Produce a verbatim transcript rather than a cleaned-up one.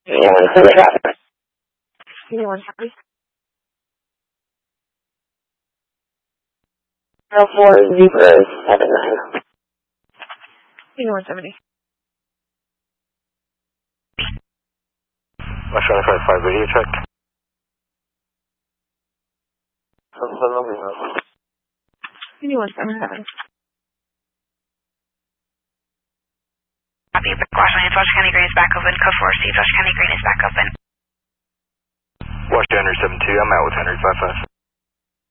Yeah, so they got it. Give me one second. zero four zero seven nine. Give me one seventy. West twenty-five five radio check. Give me one seven seven. Copy. Washington, Washington County Green is back open. Code four C, Washington County Green is back open. Washington Henry seven two, I'm out with Henry five five.